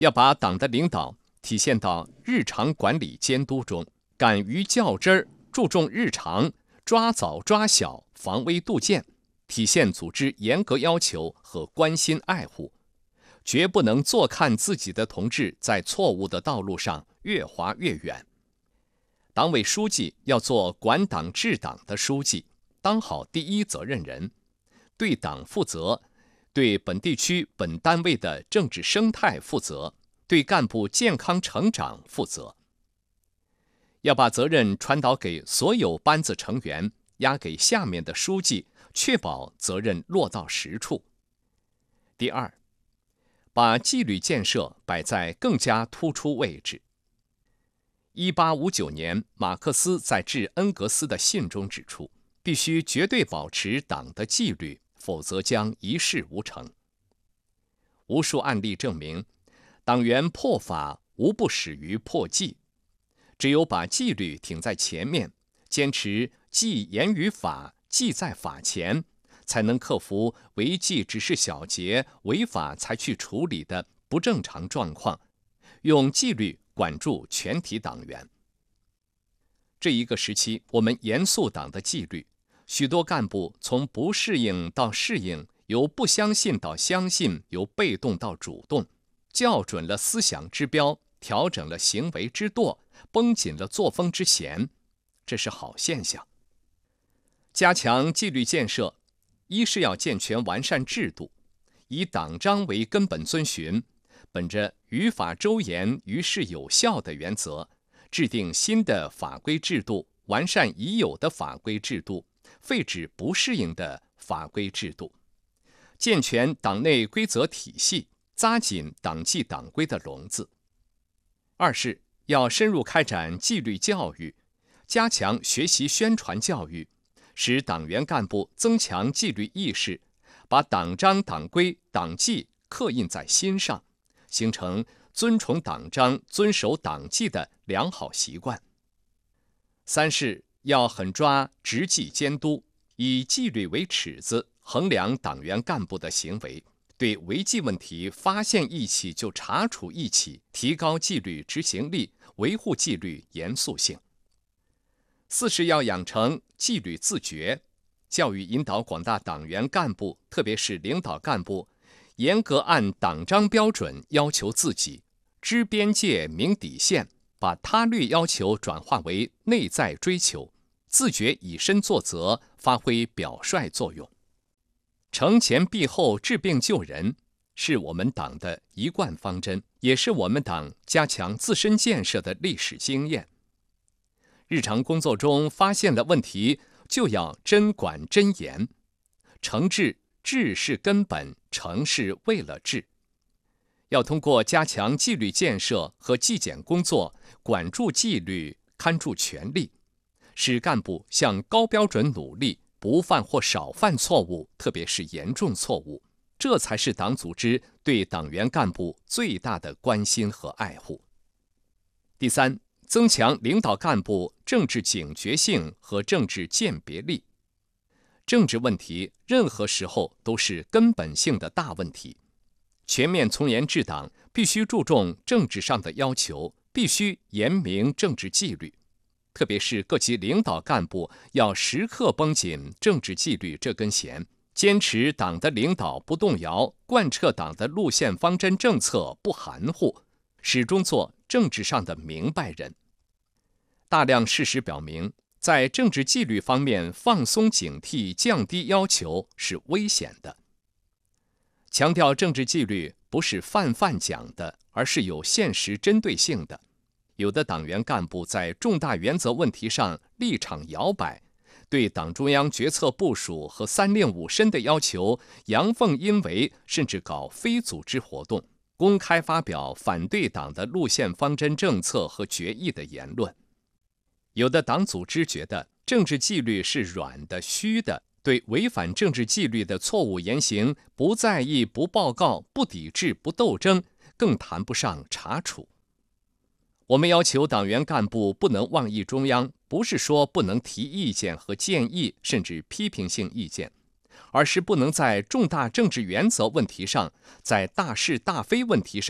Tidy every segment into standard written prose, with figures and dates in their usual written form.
要把党的领导体现到日常管理监督中，敢于较真儿，注重日常，抓早抓小，防微杜渐，体现组织严格要求和关心爱护，绝不能坐看自己的同志在错误的道路上越滑越远。党委书记要做管党治党的书记，当好第一责任人，对党负责，对本地区本单位的政治生态负责，对干部健康成长负责。要把责任传导给所有班子成员，压给下面的书记，确保责任落到实处。第二，把纪律建设摆在更加突出位置。1859年，马克思在致恩格斯的信中指出，必须绝对保持党的纪律，否则将一事无成。无数案例证明，党员破法无不始于破纪，只有把纪律挺在前面，坚持纪严于法，纪在法前，才能克服违纪只是小节，违法才去处理的不正常状况，用纪律管住全体党员。这一个时期，我们严肃党的纪律，许多干部从不适应到适应，由不相信到相信，由被动到主动，校准了思想之标，调整了行为之舵，绷紧了作风之弦，这是好现象。加强纪律建设，一是要健全完善制度，以党章为根本遵循，本着于法周严、于事有效的原则，制定新的法规制度，完善已有的法规制度，废止不适应的法规制度，健全党内规则体系，扎紧党纪党规的笼子。二是要深入开展纪律教育，加强学习宣传教育，使党员干部增强纪律意识，把党章党规党纪刻印在心上，形成尊崇党章遵守党纪的良好习惯。三是要狠抓执纪监督，以纪律为尺子，衡量党员干部的行为，对违纪问题发现一起就查处一起，提高纪律执行力，维护纪律严肃性。四是要养成纪律自觉，教育引导广大党员干部，特别是领导干部，严格按党章标准要求自己，知边界明底线，把他律要求转化为内在追求，自觉以身作则，发挥表率作用。惩前毖后，治病救人，是我们党的一贯方针，也是我们党加强自身建设的历史经验。日常工作中发现了问题，就要真管真严。惩治，治是根本，惩是为了治。要通过加强纪律建设和纪检工作，管住纪律，看住权力，使干部向高标准努力，不犯或少犯错误，特别是严重错误，这才是党组织对党员干部最大的关心和爱护。第三，增强领导干部政治警觉性和政治鉴别力。政治问题任何时候都是根本性的大问题，全面从严治党必须注重政治上的要求，必须严明政治纪律，特别是各级领导干部要时刻绷紧政治纪律这根弦，坚持党的领导不动摇，贯彻党的路线方针政策不含糊，始终做政治上的明白人。大量事实表明，在政治纪律方面放松警惕、降低要求是危险的。强调政治纪律不是泛泛讲的，而是有现实针对性的。有的党员干部在重大原则问题上立场摇摆，对党中央决策部署和三令五申的要求阳奉阴违，甚至搞非组织活动，公开发表反对党的路线方针政策和决议的言论。有的党组织觉得政治纪律是软的、虚的，对违反政治纪律的错误言行不在意、不报告、不抵制、不斗争，更谈不上查处。我们要求党员干部不能妄议中央，不是说不能提意见和建议，甚至批评性意见，而是不能在重大政治原则问题上，在大是大非问题上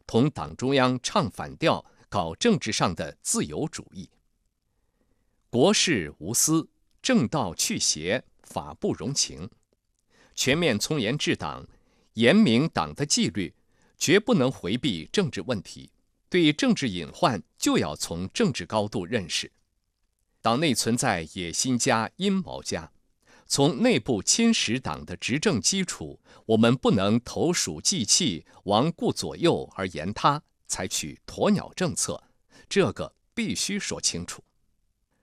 同党中央唱反调，搞政治上的自由主义。国事无私，正道去邪，法不容情。全面从严治党，严明党的纪律，绝不能回避政治问题。对政治隐患，就要从政治高度认识。党内存在野心家、阴谋家，从内部侵蚀党的执政基础，我们不能投鼠忌器，罔顾左右而言他，采取鸵鸟政策，这个必须说清楚。